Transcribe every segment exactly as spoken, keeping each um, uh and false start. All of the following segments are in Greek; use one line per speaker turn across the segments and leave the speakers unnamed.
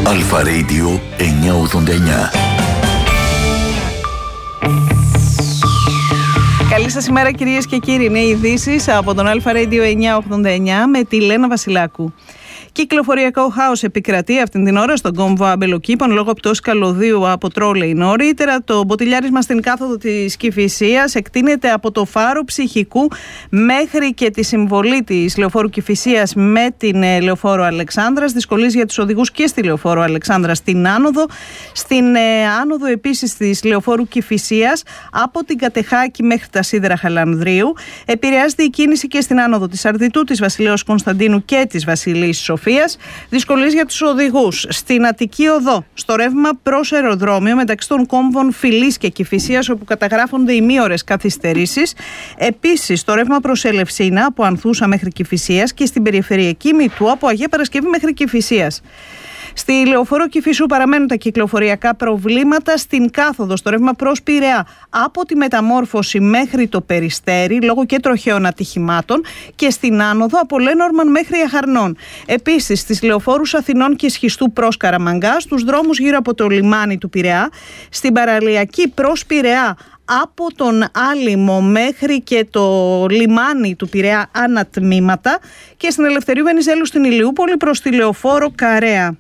Αλφα Radio εννιακόσια ογδόντα εννιά.
Καλή σας ημέρα κυρίες και κύριοι. Είναι οι ειδήσεις από τον Αλφα Radio εννιακόσια ογδόντα εννιά με τη Λένα Βασιλάκου. Κυκλοφοριακό χάος επικρατεί αυτήν την ώρα στον κόμβο Αμπελοκήπων λόγω πτώσης καλωδίου από τρόλεϊ νωρίτερα. Το μποτιλιάρισμα στην κάθοδο της Κηφισίας εκτείνεται από το φάρο Ψυχικού μέχρι και τη συμβολή της λεωφόρου Κηφισίας με την λεωφόρο Αλεξάνδρας. Δυσκολίες για τους οδηγούς και στη λεωφόρο Αλεξάνδρας στην άνοδο. Στην ε, άνοδο επίσης της λεωφόρου Κηφισίας από την Κατεχάκη μέχρι τα Σίδερα Χαλανδρίου. Επηρεάζεται η κίνηση και στην άνοδο της Αρδιτού, της Βασιλέως Κωνσταντίνου και της Βασιλής Σοφίας. Δυσκολίες για τους οδηγούς στην Αττική Οδό, στο ρεύμα προς αεροδρόμιο μεταξύ των κόμβων Φιλής και Κηφισίας, όπου καταγράφονται ημίωρες καθυστερήσεις. Επίσης, στο ρεύμα προς Ελευσίνα από Ανθούσα μέχρι Κηφισίας και στην περιφερειακή Μητού από Αγία Παρασκευή μέχρι Κηφισίας. Στη λεωφόρο Κηφισού παραμένουν τα κυκλοφοριακά προβλήματα στην κάθοδο στο ρεύμα προς Πειραιά από τη Μεταμόρφωση μέχρι το Περιστέρι λόγω και τροχαίων ατυχημάτων και στην άνοδο από Λένορμαν μέχρι Αχαρνών. Επίσης στις λεωφόρους Αθηνών και Σχιστού προς Καραμαγκά, στους δρόμους γύρω από το λιμάνι του Πειραιά, στην παραλιακή προς Πειραιά από τον Άλυμο μέχρι και το λιμάνι του Πειραιά ανατμήματα και στην Ελευθερίου Βενιζέλου στην Ηλιούπολη προς τη λεωφόρο Καρέα.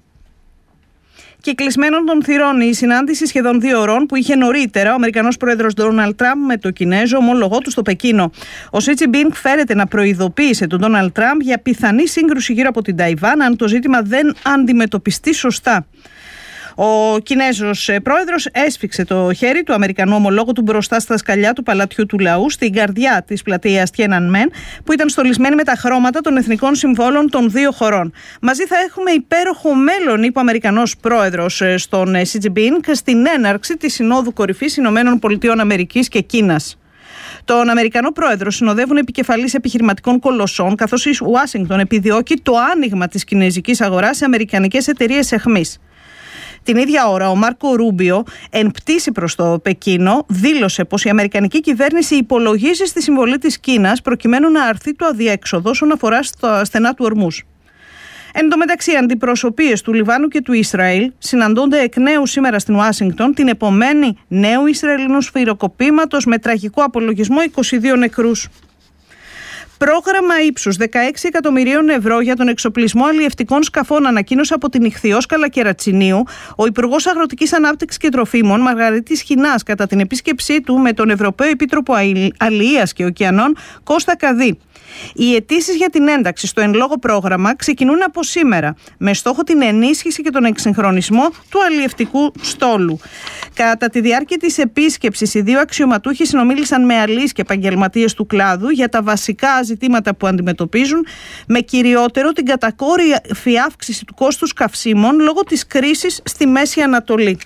Και κλεισμένων των θυρών η συνάντηση σχεδόν δύο ωρών που είχε νωρίτερα ο Αμερικανός πρόεδρος Ντόναλντ Τραμπ με το Κινέζο ομόλογό του στο Πεκίνο. Ο Σι Τζινπίνγκ φέρεται να προειδοποίησε τον Ντόναλντ Τραμπ για πιθανή σύγκρουση γύρω από την Ταϊβάν αν το ζήτημα δεν αντιμετωπιστεί σωστά. Ο Κινέζος πρόεδρος έσφιξε το χέρι του Αμερικανού ομολόγου του μπροστά στα σκαλιά του Παλατιού του Λαού, στην καρδιά της πλατείας Τιένανμεν, που ήταν στολισμένη με τα χρώματα των εθνικών συμβόλων των δύο χωρών. Μαζί θα έχουμε υπέροχο μέλλον, είπε ο Αμερικανός πρόεδρος στον Σι Τζινπίνγκ στην έναρξη της Συνόδου Κορυφής Ηνωμένων Πολιτειών Αμερικής και Κίνας. Τον Αμερικανό πρόεδρο συνοδεύουν επικεφαλής επιχειρηματικών κολοσσών, καθώς η Ουάσιγκτον επιδιώκει το άνοιγμα της κινέζικης αγοράς σε αμερικανικές εταιρείες αιχμής. Την ίδια ώρα, ο Μάρκο Ρούμπιο, εν πτήση προς το Πεκίνο, δήλωσε πως η αμερικανική κυβέρνηση υπολογίζει στη συμβολή της Κίνας προκειμένου να αρθεί το αδιέξοδο όσον αφορά στα στενά του Ορμούς. Εν τω μεταξύ, αντιπροσωπείες του Λιβάνου και του Ισραήλ συναντώνται εκ νέου σήμερα στην Ουάσιγκτον την επομένη νέου Ισραηλινού σφυροκοπήματος με τραγικό απολογισμό είκοσι δύο νεκρούς. Πρόγραμμα ύψους δεκαέξι εκατομμυρίων ευρώ για τον εξοπλισμό αλλιευτικών σκαφών ανακοίνωσε από την Ιχθυόσκαλα Κερατσινίου ο Υπουργός Αγροτικής Ανάπτυξης και Τροφίμων Μαργαρίτης Χινάς κατά την επίσκεψή του με τον Ευρωπαίο Επίτροπο Αλληλείας και Ωκεανών Κώστα Καδί. Οι αιτήσεις για την ένταξη στο εν λόγω πρόγραμμα ξεκινούν από σήμερα, με στόχο την ενίσχυση και τον εξυγχρονισμό του αλλιευτικού στόλου. Κατά τη διάρκεια της επίσκεψης, οι δύο αξιωματούχοι συνομίλησαν με αλλοίς και επαγγελματίες του κλάδου για τα βασικά ζητήματα που αντιμετωπίζουν, με κυριότερο την κατακόρυφη αύξηση του κόστους καυσίμων λόγω της κρίσης στη Μέση Ανατολή.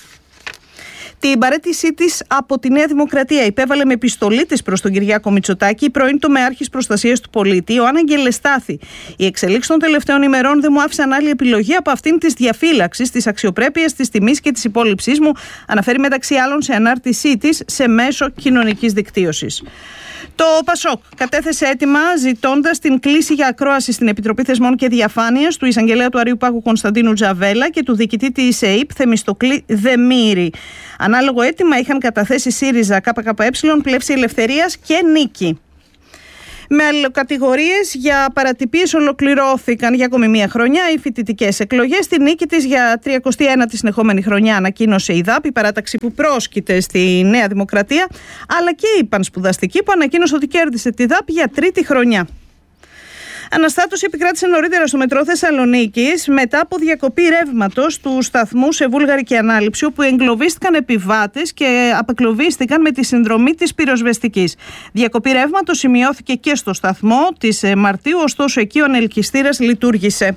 Την παραίτησή της από τη Νέα Δημοκρατία υπέβαλε με επιστολή της προς τον Κυριάκο Μητσοτάκη η πρώην τομεάρχης προστασίας του πολίτη, ο Άναγγελ Στάθη. Οι εξελίξεις των τελευταίων ημερών δεν μου άφησαν άλλη επιλογή από αυτήν της διαφύλαξης, της αξιοπρέπειας, της τιμής και της υπόλοιψής μου, αναφέρει μεταξύ άλλων σε ανάρτησή της σε μέσο κοινωνικής δικτύωσης. Το Πασόκ κατέθεσε αίτημα ζητώντας την κλήση για ακρόαση στην Επιτροπή Θεσμών και Διαφάνειας του εισαγγελέα του Αρείου Πάγου Κωνσταντίνου Τζαβέλα και του διοικητή της ΕΕΠ Θεμιστοκλή Δεμήρη. Ανάλογο αίτημα είχαν καταθέσει ΣΥΡΙΖΑ, ΚΚΕ, Πλεύση Ελευθερίας και Νίκη. Με αλληλοκατηγορίες για παρατυπίες ολοκληρώθηκαν για ακόμη μία χρονιά οι φοιτητικές εκλογές. Στη νίκη της για τριακοστή ένατη συνεχόμενη χρονιά ανακοίνωσε η ΔΑΠ, η παράταξη που πρόσκειται στη Νέα Δημοκρατία, αλλά και η Πανσπουδαστική που ανακοίνωσε ότι κέρδισε τη ΔΑΠ για τρίτη χρονιά. Αναστάτωση επικράτησε νωρίτερα στο μετρό Θεσσαλονίκης μετά από διακοπή ρεύματος του σταθμού σε Βούλγαρη ανάληψη, όπου εγκλωβίστηκαν επιβάτες και απεκλωβίστηκαν με τη συνδρομή της πυροσβεστικής. Διακοπή ρεύματος σημειώθηκε και στο σταθμό της Μαρτίου, ωστόσο εκεί ο ανελκυστήρας λειτουργήσε.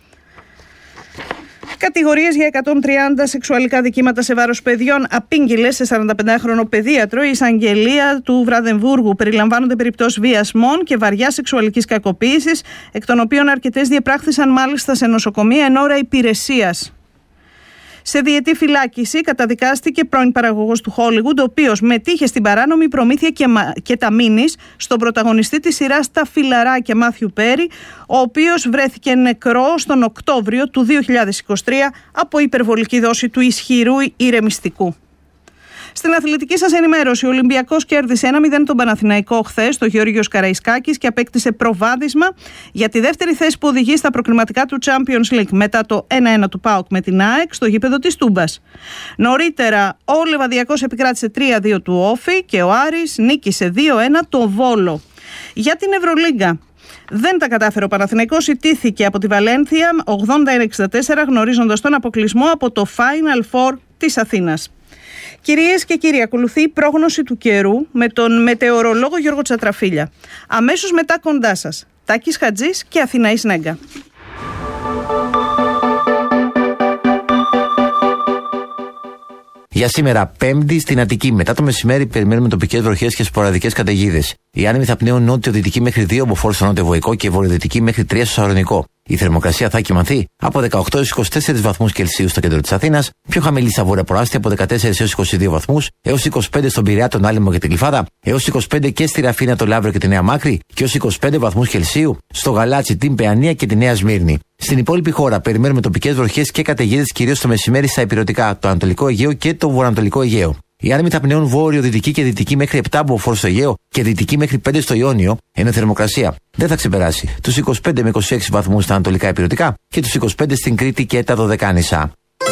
Κατηγορίες για εκατόν τριάντα σεξουαλικά δικήματα σε βάρος παιδιών απήγγειλε σε σαρανταπεντάχρονο παιδίατρο η εισαγγελία του Βραδεμβούργου. Περιλαμβάνονται περιπτώσεις βιασμών και βαριά σεξουαλικής κακοποίησης, εκ των οποίων αρκετές διεπράχθησαν μάλιστα σε νοσοκομεία εν ώρα υπηρεσίας. Σε διετή φυλάκιση καταδικάστηκε πρώην παραγωγός του Hollywood, ο οποίος μετήχε στην παράνομη προμήθεια και, μα... και ταμείνης στον πρωταγωνιστή της σειράς «Τα Φιλαράκια» Μάθιου Πέρι, ο οποίος βρέθηκε νεκρός τον Οκτώβριο του δύο χιλιάδες είκοσι τρία από υπερβολική δόση του ισχυρού ηρεμιστικού. Στην αθλητική σας ενημέρωση, ο Ολυμπιακός κέρδισε ένα μηδέν τον Παναθηναϊκό χθες στο Γεώργιος Καραϊσκάκης και απέκτησε προβάδισμα για τη δεύτερη θέση που οδηγεί στα προκριματικά του Champions League μετά το ένα ένα του ΠΑΟΚ με την ΑΕΚ στο γήπεδο της Τούμπας. Νωρίτερα, ο Λεβαδιακός επικράτησε τρία δύο του Όφη και ο Άρης νίκησε δύο ένα το Βόλο. Για την Ευρωλίγκα. Δεν τα κατάφερε ο Παναθηναϊκός, ιτήθηκε από τη Βαλένθια ογδόντα ένα εξήντα τέσσερα, γνωρίζοντας τον αποκλεισμό από το Final Four της Αθήνας. Κυρίες και κύριοι, ακολουθεί η πρόγνωση του καιρού με τον μετεωρολόγο Γιώργο Τσατραφίλια. Αμέσως μετά κοντά σας, Τάκης Χατζής και Αθηναής Νέγκα.
Για σήμερα, Πέμπτη, στην Αττική. Μετά το μεσημέρι, περιμένουμε τοπικές βροχές και σποραδικές καταιγίδες. Οι άνεμοι θα πνέουν νότιο-δυτική μέχρι δύο μποφόρ στο νότιο-βοϊκό και βορειοδυτική μέχρι τρία στο Σαλονικό. Η θερμοκρασία θα κυμανθεί από δεκαοκτώ έως είκοσι τέσσερις βαθμούς Κελσίου στο κέντρο της Αθήνας, πιο χαμηλή στα βόρεια προάστια από δεκατέσσερις έως είκοσι δύο βαθμούς, έως είκοσι πέντε στον Πειραιά, τον Άλυμο και την Κλιφάδα, έως είκοσι πέντε και στη Ραφίνα, το Λαύριο και τη Νέα Μάκρη και έως είκοσι πέντε βαθμούς Κελσίου στο Γαλάτσι, την Παιανία και τη Νέα Σμύρνη. Στην υπόλοιπη χώρα περιμένουμε τοπικές βροχές και καταιγίδες κυρίως το μεσημέρι στα υπηρετικά, το Ανατολικό Αιγαίο και το Βορειοανατολικό Αιγαίο. Οι άνεμοι θα πνέουν βόρειο-δυτική και δυτική μέχρι επτά μποφόρ στο Αιγαίο και δυτική μέχρι πέντε στο Ιόνιο, ενώ η θερμοκρασία δεν θα ξεπεράσει τους είκοσι πέντε με είκοσι έξι βαθμούς στα ανατολικά υπηρετικά και τους είκοσι πέντε στην Κρήτη και τα Δωδεκάνησα.